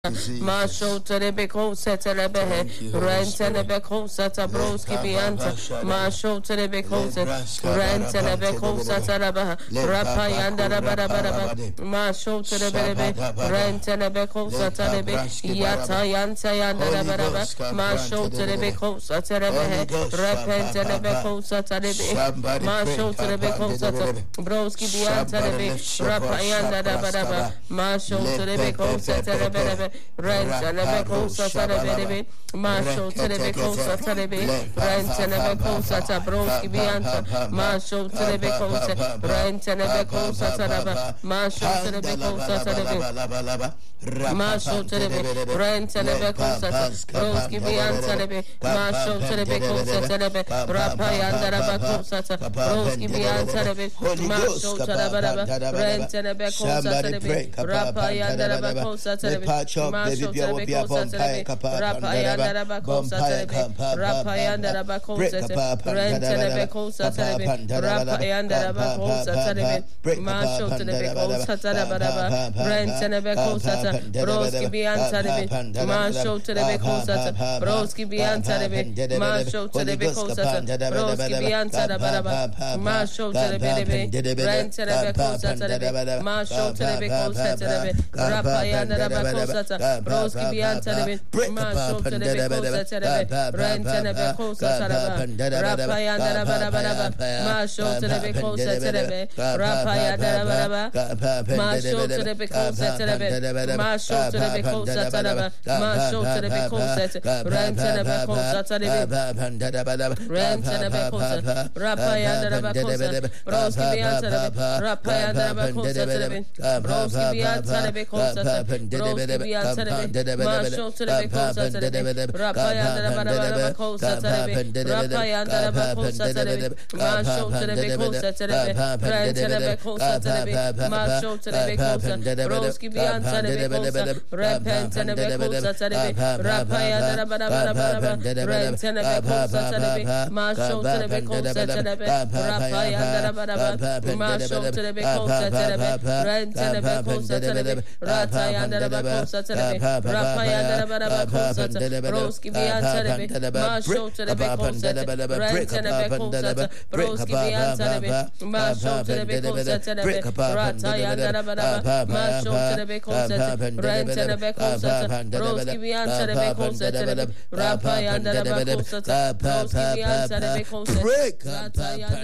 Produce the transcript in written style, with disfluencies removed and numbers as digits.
Masho Terebeko Setelebehe, Rentelebeko Satabroski Bianta, Masho Terebeko Rentelebeko Satalabaha, Rapayanda Rabarabara, Masho Terebebe, Rentelebeko Satalebe, Yatayanta Yanda Rabaraba, Masho Terebeko Satalebehe, Repentelebeko Satalebe, Masho Terebeko Satalebe, Broski Bianta Rebe, Rapayanda Rabaraba, Masho Terebeko Satalebe. Rentelebeko Satalebe, Masho Terebeko Satalebe, Rentelebeko Satabroski Bianta, Masho Terebeko Rentelebeko Satalaba, Masho Terebeko Satalebe, Masho Terebe, Rentelebeko Satabroski Bianta Rebe, Masho Terebeko Satalebe, Rapayanda Rabako Satabroski Bianta Rebe, Masho Tarabaraba, Rentelebeko Satalebe, Rapayanda Rabako Satalebe, Masho Terebeko Satalebe, Rapayanda Rabako Satalebe, Rapayanda Rabako Satalebe, Rentelebeko Satalebe, Rapayanda Rabako Satalebe, Masho Terebeko Satalabaraba, Rentelebeko Satalebe, Broski Bianta Rebe, Masho Terebeko Satalebe, Broski Bianta Rebe, Masho Terebeko Satalebe, Broski Bianta Rabaraba, Masho Terebebe, Rentelebeko Satalebe, Masho Terebeko Satalebe, Rapayanda Rabako Satalebe, Broski Bianta Rebe, Masho Terebeko Satalebe, Rentelebeko Satalebe, Rapayanda Rabaraba, Masho Terebeko Satalebe, Rapayanda Rabaraba, Masho Terebeko Satalebe, Masho Terebeko Satalebe, Masho Terebeko Satalebe, Rentelebeko Satalebe, Rentelebeko Satalebe, Rapayanda Rabako Satalebe, Broski Bianta Rebe, Rapayanda Rabako Satalebe, Broski Bianta Rebe Satalebe, Broski Bianta Rebe, Masho Terebeko Satalebe, Rapayanda Rabako Satalebe, Rapayanda Rabako Satalebe, Masho Terebeko Satalebe, Rentelebeko Satalebe, Masho Terebeko Satalebe, Broski Bianta Rebe, Repentelebeko Satalebe, Rapayanda Rabarabaraba, Rentelebeko Satalebe, Masho Terebeko Satalebe, Rapayanda Rabaraba, Masho Terebeko Satalebe, Rentelebeko Satalebe, Ratayanda Rabako Satalebe, Rapayanda Rabarabako Satalebe, Broski Bianta Rebe, Masho Terebeko Satalebe, Rentelebeko Satalebe, Broski Bianta Rebe, Masho Terebeko Satalebe, Ratayanda Rabaraba, Masho Terebeko Satalebe, Rentelebeko Satalebe, Broski Bianta Rebeko Satalebe, Rapayanda Rabako Satalebe, Broski Bianta Rebeko Satalebe,